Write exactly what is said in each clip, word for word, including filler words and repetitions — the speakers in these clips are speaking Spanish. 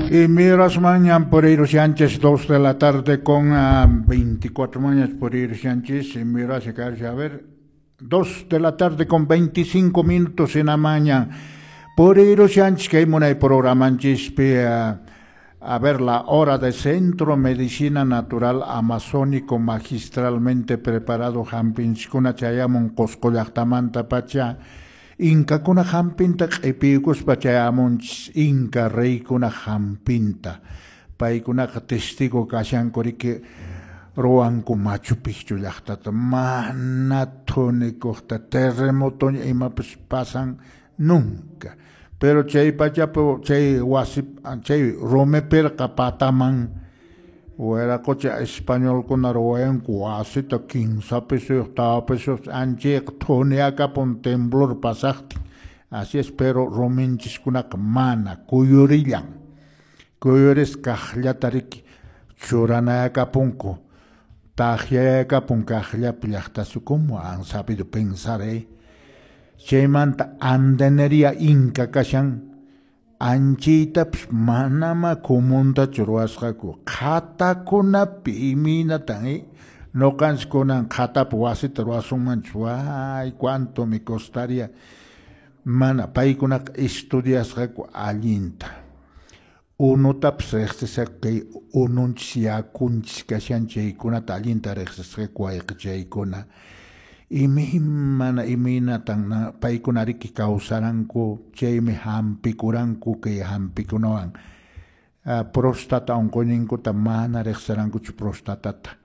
Y miras mañana por ir Sánchez, dos de la tarde con uh, veinticuatro mañas por ir Sánchez, y miras a ver, dos de la tarde con veinticinco minutos en la mañana. Por ir Sánchez, que hay un programa uh, a ver la hora de Centro Medicina Natural Amazónico magistralmente preparado, Hampins, kuna chayamon Coscoyactamanta Pacha. Inca kuna hampinta q'ipiykus pachayamunchis Inca rey kuna hampinta paykunaqa testigo kashanku riki ruwanku Machu Picchu llaqtata mana thunikuqta terremoto imapas pasan nunca pero chay pachapi chay wasi chay romepirqa pataman Huera cocha español con arroen cuasi ta quince pesos, ta pesos, anchek toniaca pon temblor pasakti. Así espero rominchis kunak mana, kuyurillan. Kuyures kahliatariki, churanaca punko. Tajiaca pon kahlia piachta su como han sabido pensar, eh. Chemanta andenería inca kashan. Anchita manama kumunta churwasqaku qhatakunapi iminatan no kanskonan qhatapi wasita ruwasunmanchu ay cuánto me costaría mana paykunaqa estudiasqaku allinta unutapas riqsisaqi ununchis yakunchis kashan chaykunata allinta riqsisqaku ayqichaykuna imi mana iminatan paykunariki kawsaranku chaymi hampikuranku kay hampikunawan uh, prostata onkoninkuta mana riqsarankuchu prostatata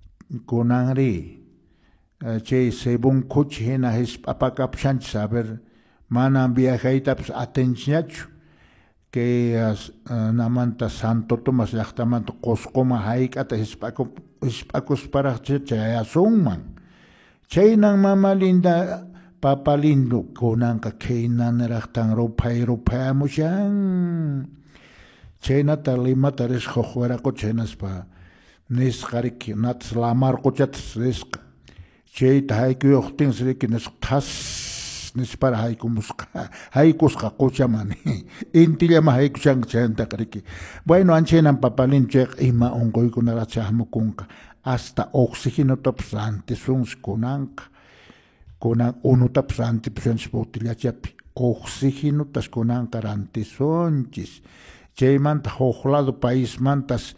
kunanri uh, chay según kuchi hina apakapshanchis a ver mana viajaytapas atenchiñachu que uh, namanta Santo Tomás llaqtamanta Qusquma hayk'ata hisp'akusparaqcha chayasunman Chaynan mama linda papa lindo kunanka kaynan raqtan ruphay ruphayamushan chaynata limata risqa huwaraku chaynaspa nisqariki natas lamarquchatas risqa chayta haykuyuqtinsi riki nisqa thas nispara haykumusqa haykusqa quchamani intillama haykushanqa chayntaqa riki bueno anchaynan papa lindo chayqa ima unquykunara chahmukunqa hasta oxígeno taps antisons kunanka kunan uno taps antipsons botillachapi oxígeno tas kunanka antisonchis chaymanta hoqlado país mantas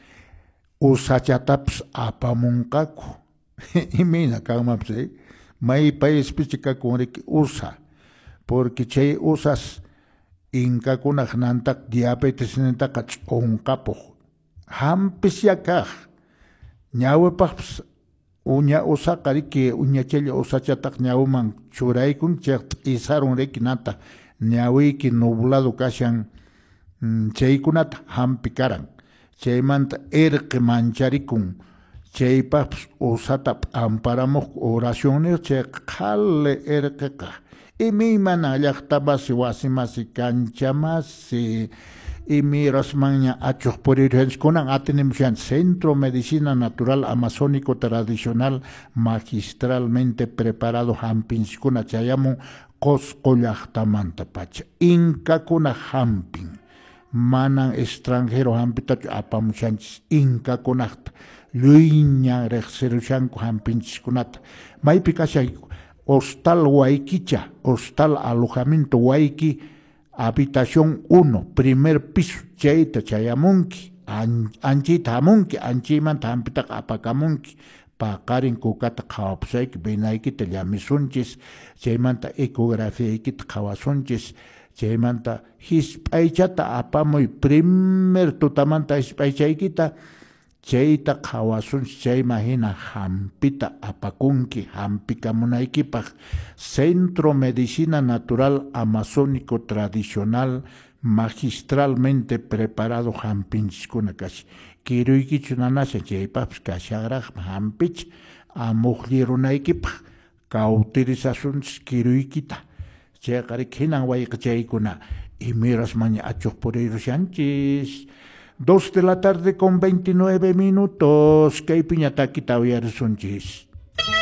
usachataps apamunqaku imina kanmapsi may país pichikakunriki usa porque chay usas inka kunaq nantak diabetes nantaka ch'unqapuq hampis yakaq ñawipaqpas uña usaqa riki uñachalla usachataq ñawman churaykun chayqa t'isarun riki nata ñawiyki nublado kashan chaykunata hampi karan chaymanta irqi mancharikun chaypaqpas usata amparamuq oraciones chayqa qhali irqiqa imimana llaqtamasi wasimasi kanchamasi y miras maña achos por ir kunan atenimshan Centro Medicina Natural Amazónico Tradicional magistralmente preparado hampins kuna chayamu Coscollactamanta pacha Inca kuna hampin manan extranjero hampita apamushanchis Inca kunaqta luiña reqsirushanku hampinchis kunata maypi kashay hostal waykicha hostal alojamiento wayki Habitación uno, primer piso, chayta chayamunki, anchita hamunki, anchimanta hampita apakamunki, paqarin kukata qhawapusayki, binaykita llamisunchis, chaymanta ecografíaykita qhawasunchis, chaymanta hisp'aychata apamuy, primer tutamanta hisp'aychaykita, chayta qhawasunchis, chayma hina hampita apakunki, hampikamunaykipaq, Centro Medicina Natural Amazónico Tradicional magistralmente preparado hampinchiskuna kashi. Kiruykichu nanasha chaypaqpas kasharaq hampich amuqllirunaykipaq kautirizasunchis kiruykita. Chayqa riki hinan wayqa chaykuna imiras maña achuq purirushanchis. Dos de la tarde con veintinueve minutos. Kay piñata kita uyarisunchis.